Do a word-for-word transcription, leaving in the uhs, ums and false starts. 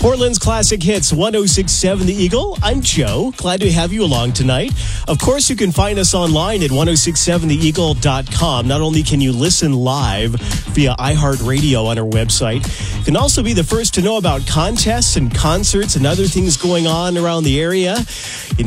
Portland's Classic Hits, one oh six point seven The Eagle. I'm Joe. Glad to have you along tonight. Of course, you can find us online at ten sixty-seven the eagle dot com. Not only can you listen live via iHeartRadio on our website, you can also be the first to know about contests and concerts and other things going on around the area.